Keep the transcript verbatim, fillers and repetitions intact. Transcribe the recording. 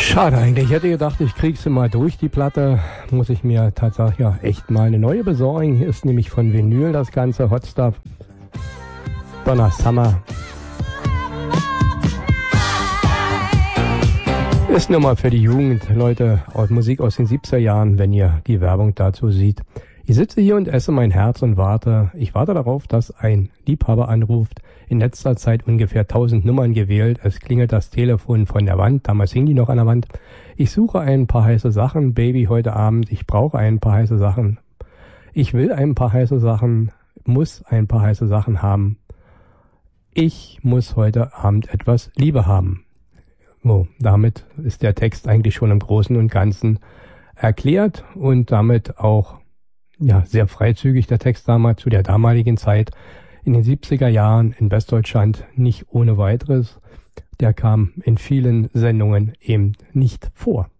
Schade eigentlich. Ich hätte gedacht, ich krieg sie mal durch, die Platte. Muss ich mir tatsächlich ja echt mal eine neue besorgen. Hier ist nämlich von Vinyl das ganze Hot Stuff. Donna Summer. Ist nur mal für die Jugend, Leute, aus Musik aus den siebziger Jahren, wenn ihr die Werbung dazu seht. Ich sitze hier und esse mein Herz und warte. Ich warte darauf, dass ein Liebhaber anruft. In letzter Zeit ungefähr tausend Nummern gewählt. Es klingelt das Telefon von der Wand. Damals hing die noch an der Wand. Ich suche ein paar heiße Sachen, Baby, heute Abend. Ich brauche ein paar heiße Sachen. Ich will ein paar heiße Sachen, muss ein paar heiße Sachen haben. Ich muss heute Abend etwas Liebe haben. So, damit ist der Text eigentlich schon im Großen und Ganzen erklärt und damit auch ja sehr freizügig der Text damals zu der damaligen Zeit in den siebziger Jahren in Westdeutschland nicht ohne weiteres. Der kam in vielen Sendungen eben nicht vor.